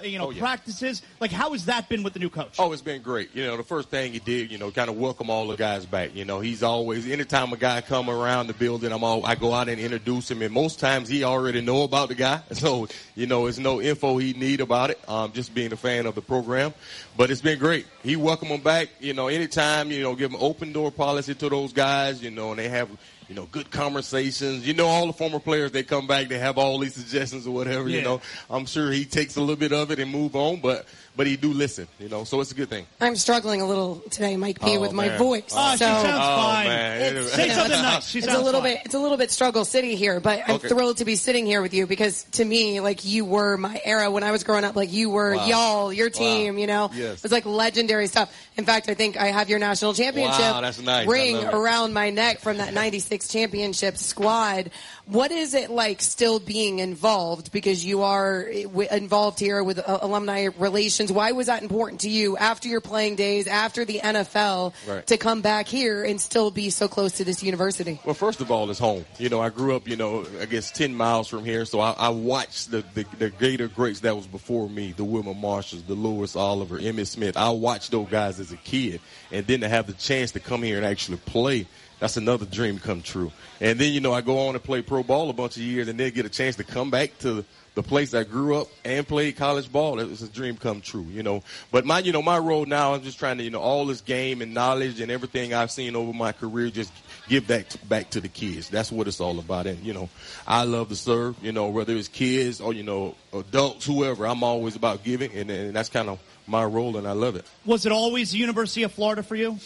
practices. Like, how has that been with the new coach? Oh, it's been great. The first thing he did, kind of welcome all the guys back. He's always, anytime a guy come around the building, I go out and introduce him, and most times he already know about the guy. So, there's no info he need about it. Just being a fan of the program. But it's been great. He welcome them back. Anytime, give them open door policy to those guys, and they have, good conversations. All the former players, they come back, they have all these suggestions or whatever, I'm sure he takes a little bit of it and move on, but he do listen, so it's a good thing. I'm struggling a little today, Mike P, with my voice. Oh, she sounds fine. Man. Say something nice. It's a little bit struggle city here, but I'm thrilled to be sitting here with you because to me, like, you were my era when I was growing up. Like, you were y'all, your team, Yes. It's like legendary stuff. In fact, I think I have your national championship that's nice. ring around my neck from that 96 championship squad. What is it like still being involved? Because you are involved here with alumni relations. Why was that important to you after your playing days, after the NFL, to come back here and still be so close to this university? Well, first of all, it's home. I grew up, I guess 10 miles from here, so I watched the Gator greats that was before me, the Wilma Marshalls, the Lewis Oliver, Emmitt Smith. I watched those guys as a kid, and then to have the chance to come here and actually play, that's another dream come true. And then, I go on and play pro ball a bunch of years and then get a chance to come back to the place I grew up and played college ball. It was a dream come true, But my role now, I'm just trying to, all this game and knowledge and everything I've seen over my career, just give that back to the kids. That's what it's all about. And, I love to serve, whether it's kids or, adults, whoever. I'm always about giving, and that's kind of my role, and I love it. Was it always the University of Florida for you?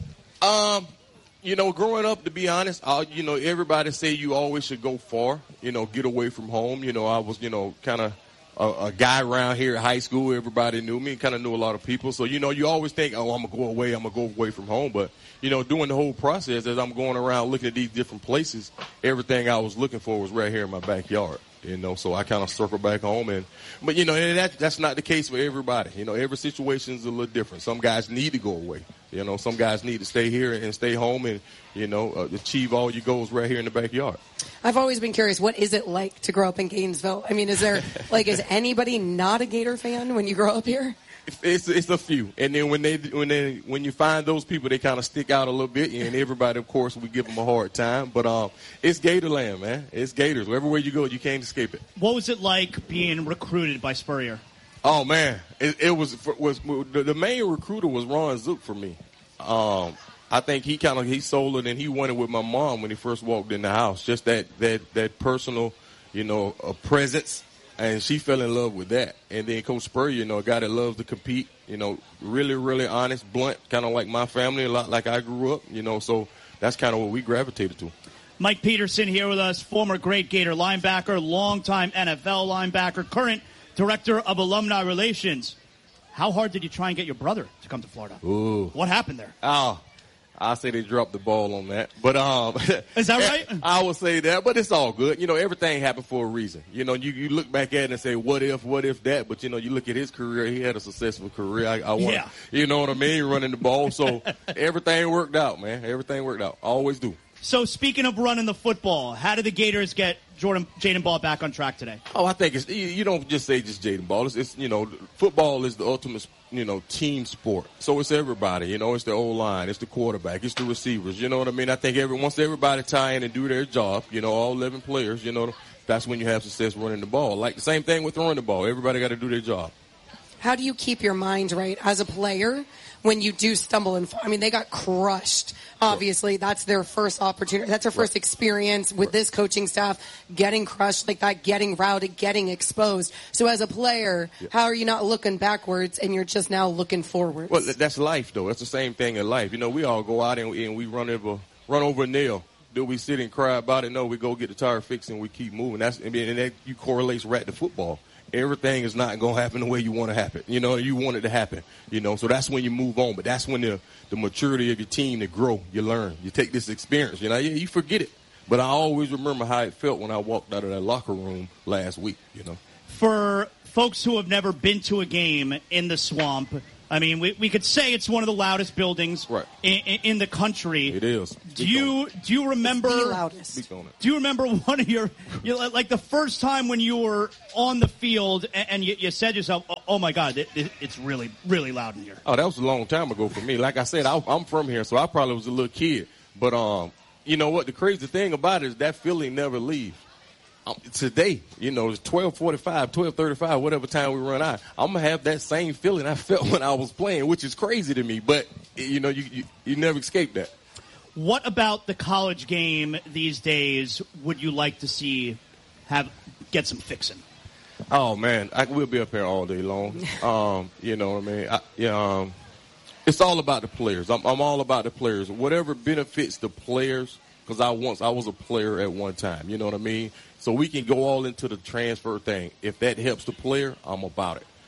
Growing up, to be honest, everybody say you always should go far, get away from home. I was, kind of a guy around here at high school. Everybody knew me, kind of knew a lot of people. So, you always think, I'm going to go away from home. But, during the whole process, as I'm going around looking at these different places, everything I was looking for was right here in my backyard. So I kind of circle back home, but that's not the case for everybody. Every situation is a little different. Some guys need to go away. Some guys need to stay here and stay home and, achieve all your goals right here in the backyard. I've always been curious, what is it like to grow up in Gainesville? I mean, is anybody not a Gator fan when you grow up here? It's a few, and then when you find those people, they kind of stick out a little bit, and everybody, of course, we give them a hard time. But it's Gatorland, man. It's Gators. Everywhere you go, you can't escape it. What was it like being recruited by Spurrier? Oh man, it was the main recruiter was Ron Zook for me. I think he sold it and he went it with my mom when he first walked in the house. Just that personal, presence. And she fell in love with that. And then Coach Spurrier, a guy that loves to compete, really, really honest, blunt, kind of like my family, a lot like I grew up, so that's kind of what we gravitated to. Mike Peterson here with us, former great Gator linebacker, longtime NFL linebacker, current director of alumni relations. How hard did you try and get your brother to come to Florida? Ooh. What happened there? Oh, I say they dropped the ball on that. But is that right? I would say that, but it's all good. Everything happened for a reason. You look back at it and say, what if that? But, you look at his career, he had a successful career. You know what I mean, running the ball. So everything worked out, man. Everything worked out. Always do. So speaking of running the football, how did the Gators get Jaden Ball back on track today? Oh, I think it's, you don't just say just Jaden Ball. It's football is the ultimate, team sport. So it's everybody, it's the O-line, it's the quarterback, it's the receivers. You know what I mean? I think once everybody tie in and do their job, all 11 players, that's when you have success running the ball. Like the same thing with throwing the ball. Everybody got to do their job. How do you keep your mind right as a player when you do stumble and fall? I mean, they got crushed. Obviously, that's their first opportunity. That's their first experience with this coaching staff, getting crushed like that, getting routed, getting exposed. So as a player, how are you not looking backwards and you're just now looking forwards? Well, that's life, though. That's the same thing in life. We all go out and we run over a nail. Do we sit and cry about it? No, we go get the tire fixed and we keep moving. And that you correlates right to football. Everything is not going to happen the way you want to happen. You want it to happen, so that's when you move on. But that's when the maturity of your team to grow, you learn. You take this experience, you forget it. But I always remember how it felt when I walked out of that locker room last week, For folks who have never been to a game in the Swamp, I mean, we could say it's one of the loudest buildings in the country. It is. Do you remember? It's the loudest. Speak on it. Do you remember one of your like the first time when you were on the field and you said to yourself, "Oh my God, it's really really loud in here." Oh, that was a long time ago for me. Like I said, I'm from here, so I probably was a little kid. But you know what? The crazy thing about it is that feeling never leaves. Today, it's 12:45, 12:35, whatever time we run out, I'm going to have that same feeling I felt when I was playing, which is crazy to me. But, you never escape that. What about the college game these days would you like to see get some fixing? Oh, man, we'll be up here all day long. You know what I mean? It's all about the players. I'm all about the players. Whatever benefits the players, because I was a player at one time. You know what I mean? So we can go all into the transfer thing. If that helps the player, I'm about it.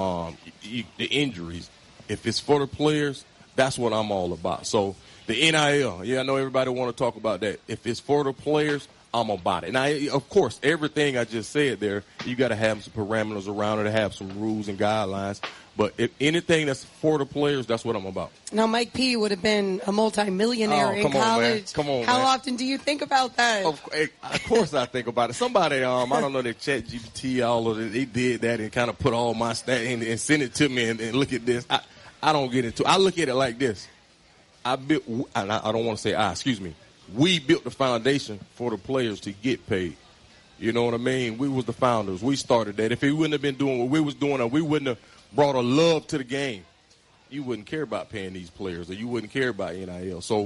The injuries, if it's for the players, that's what I'm all about. So the NIL, I know everybody want to talk about that. If it's for the players, I'm about it. Now, of course, everything I just said there, you got to have some parameters around it, have some rules and guidelines. But if anything that's for the players, that's what I'm about. Now, Mike P. would have been a multimillionaire in college. Come on, How man. often do you think about that? Of course I think about it. Somebody, I don't know, they ChatGPT, all of it, they did that and kind of put all my stats and sent it to me and look at this. I don't get into it. I look at it like this. I don't want to say we built the foundation for the players to get paid. You know what I mean? We was the founders. We started that. If we wouldn't have been doing what we was doing, or we wouldn't have brought a love to the game, you wouldn't care about paying these players, or you wouldn't care about NIL. So,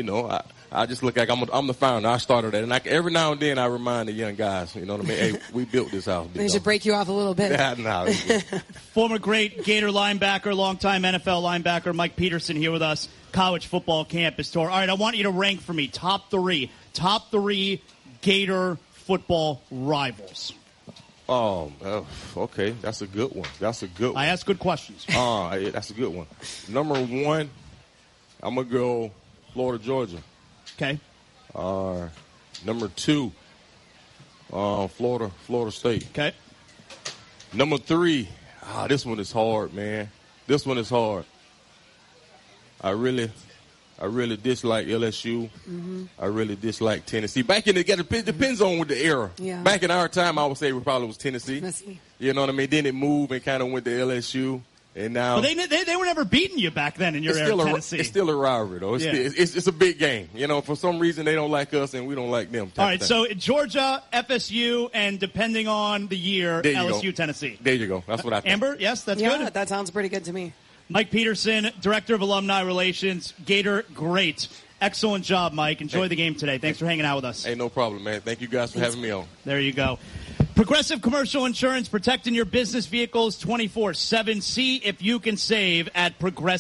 I just look like I'm the founder. I started that, and every now and then I remind the young guys, you know what I mean? Hey, we built this house. They should break you off a little bit. No. Former great Gator linebacker, longtime NFL linebacker Mike Peterson here with us. College football campus tour. All right, I want you to rank for me top three Gator football rivals. Oh, okay. That's a good one. I ask good questions. That's a good one. Number one, I'm going to go Florida, Georgia. Okay. Number two, Florida State. Okay. Number three, this one is hard, man. This one is hard. I really dislike LSU. Mm-hmm. I really dislike Tennessee. Back in it depends on with the era. Yeah. Back in our time, I would say it probably was Tennessee. You know what I mean? Then it moved and kind of went to LSU, and now. But they were never beating you back then in your era, Tennessee. It's still a rivalry, though. It's a big game. For some reason they don't like us and we don't like them. All right, so Georgia, FSU, and depending on the year, LSU, Tennessee. There you go. That's what I think. Amber, yes, that's good. Yeah, that sounds pretty good to me. Mike Peterson, Director of Alumni Relations, Gator Great. Excellent job, Mike. Enjoy the game today. Thanks for hanging out with us. Hey, no problem, man. Thank you guys for having me on. There you go. Progressive Commercial Insurance, protecting your business vehicles 24/7. See if you can save at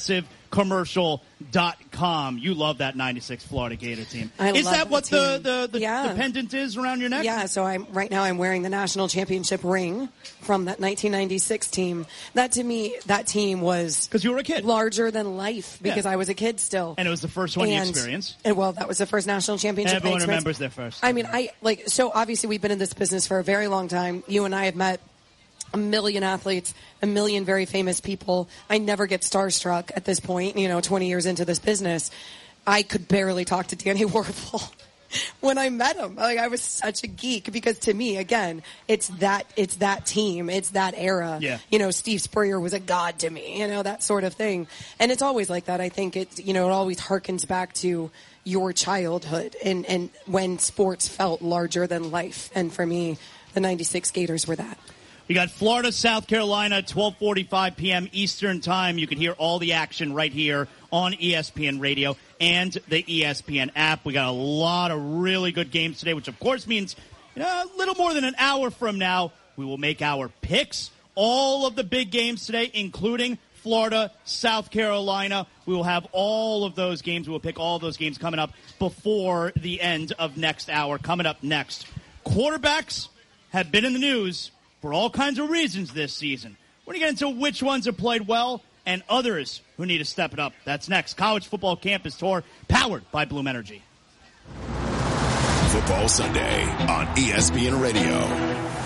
progressivecommercial.com. You love that 96 Florida Gator team. Is that what the pendant is around your neck? Yeah, so right now I'm wearing the national championship ring from that 1996 team. That team was because you were a kid, larger than life because I was a kid still, and it was the first one you experienced. Well, that was the first national championship. Everyone remembers their first. I mean, so obviously we've been in this business for a very long time. You and I have met a million athletes, a million very famous people. I never get starstruck at this point, 20 years into this business. I could barely talk to Danny Wuerffel when I met him. I was such a geek because to me, again, it's that team, it's that era. Yeah. Steve Spurrier was a god to me, that sort of thing. And it's always like that. I think it always harkens back to your childhood and when sports felt larger than life. And for me, the 96 Gators were that. We got Florida, South Carolina, 12:45 p.m. Eastern Time. You can hear all the action right here on ESPN Radio and the ESPN app. We got a lot of really good games today, which of course means a little more than an hour from now, we will make our picks. All of the big games today, including Florida, South Carolina. We will have all of those games. We will pick all of those games coming up before the end of next hour. Coming up next, quarterbacks have been in the news for all kinds of reasons this season. We're going to get into which ones have played well and others who need to step it up. That's next. College Football Campus Tour, powered by Bloom Energy. Football Sunday on ESPN Radio.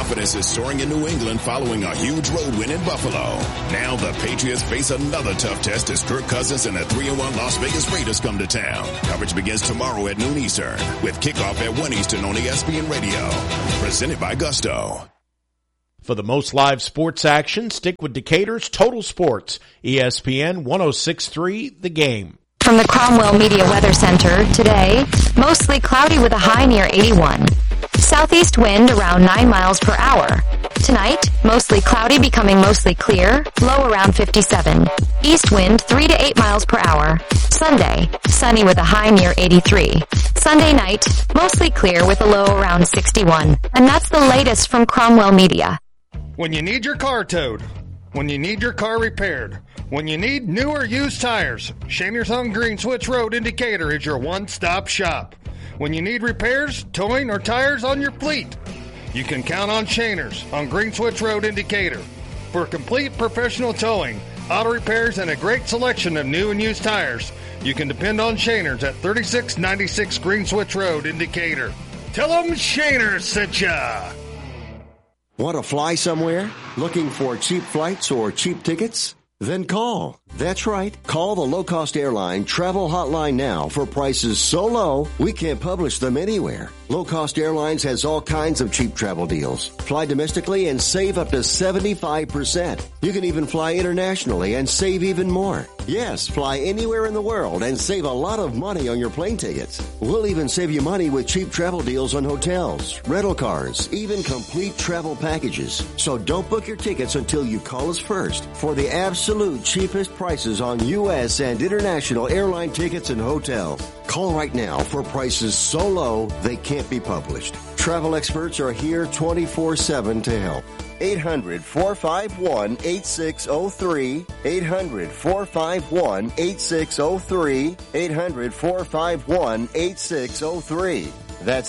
Confidence is soaring in New England following a huge road win in Buffalo. Now the Patriots face another tough test as Kirk Cousins and the 3-1 Las Vegas Raiders come to town. Coverage begins tomorrow at noon Eastern with kickoff at 1 Eastern on ESPN Radio. Presented by Gusto. For the most live sports action, stick with Decatur's Total Sports. ESPN 106.3 The Game. From the Cromwell Media Weather Center, today, mostly cloudy with a high near 81. Southeast wind around 9 miles per hour. Tonight, mostly cloudy becoming mostly clear, low around 57. East wind 3 to 8 miles per hour. Sunday, sunny with a high near 83. Sunday night, mostly clear with a low around 61. And that's the latest from Cromwell Media. When you need your car towed, when you need your car repaired, when you need new or used tires, Shaner's on Green Switch Road in Decatur is your one-stop shop. When you need repairs, towing, or tires on your fleet, you can count on Shaner's on Green Switch Road in Decatur. For complete professional towing, auto repairs, and a great selection of new and used tires, you can depend on Shaner's at 3696 Green Switch Road in Decatur. Tell them Shaner's sent ya! Want to fly somewhere? Looking for cheap flights or cheap tickets? Then call. That's right. Call the low-cost airline travel hotline now for prices so low we can't publish them anywhere. Low Cost Airlines has all kinds of cheap travel deals. Fly domestically and save up to 75%. You can even fly internationally and save even more. Yes, fly anywhere in the world and save a lot of money on your plane tickets. We'll even save you money with cheap travel deals on hotels, rental cars, even complete travel packages. So don't book your tickets until you call us first for the absolute cheapest prices on U.S. and international airline tickets and hotels. Call right now for prices so low they can't be published. Travel experts are here 24/7 to help. 800-451-8603. 800-451-8603. 800-451-8603. That's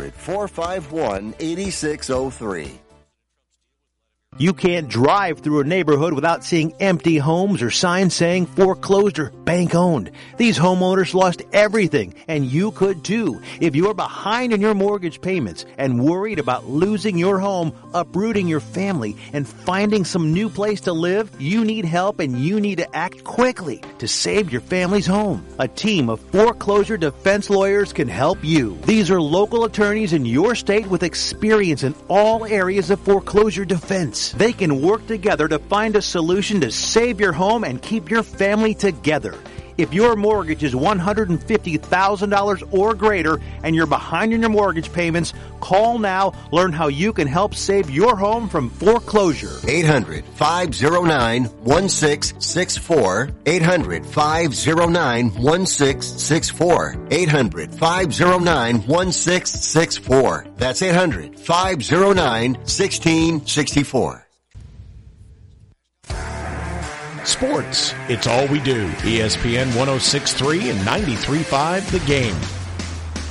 800-451-8603. You can't drive through a neighborhood without seeing empty homes or signs saying foreclosed or bank owned. These homeowners lost everything, and you could too. If you're behind on your mortgage payments and worried about losing your home, uprooting your family, and finding some new place to live, you need help and you need to act quickly to save your family's home. A team of foreclosure defense lawyers can help you. These are local attorneys in your state with experience in all areas of foreclosure defense. They can work together to find a solution to save your home and keep your family together. If your mortgage is $150,000 or greater and you're behind on your mortgage payments, call now. Learn how you can help save your home from foreclosure. 800-509-1664. 800-509-1664. 800-509-1664. That's 800-509-1664. Sports, it's all we do. ESPN 106.3 and 93.5 The Game.